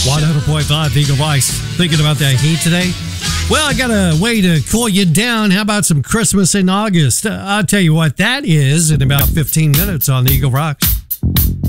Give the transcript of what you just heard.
100.5 Eagle Voice. Thinking about that heat today? Well, I got a way to cool you down. How about some Christmas in August? I'll tell you what that is in about 15 minutes on the Eagle Rocks.